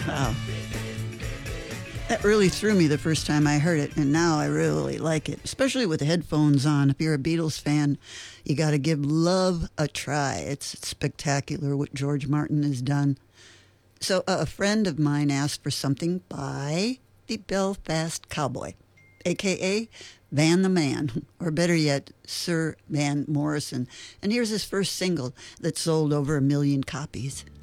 Wow. That really threw me the first time I heard it, and now I really like it, especially with the headphones on. If you're a Beatles fan, you got to give Love a try. It's spectacular what George Martin has done. So a friend of mine asked for something by the Belfast Cowboy, a.k.a. Van the Man, or better yet, Sir Van Morrison. And here's his first single that sold over 1 million copies.